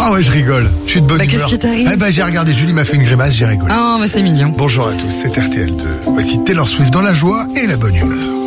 Ah ouais, je rigole. Je suis de bonne humeur. Qu'est-ce qui t'arrive? J'ai regardé, Julie m'a fait une grimace, j'ai rigolé. Oh, c'est mignon. Bonjour à tous, c'est RTL2. Voici Taylor Swift dans la joie et la bonne humeur.